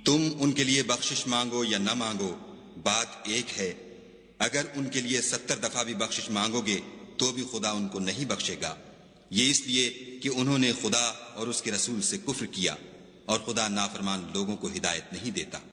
तुम उनके लिए बख्शिश मांगो या न मांगो, बात एक है। अगर उनके लिए 70 दफा भी बख्शिश मांगोगे तो भी खुदा उनको नहीं बख्शेगा। ये इसलिए कि उन्होंने खुदा और उसके रसूल से कुफ्र किया, और खुदा नाफरमान लोगों को हिदायत नहीं देता।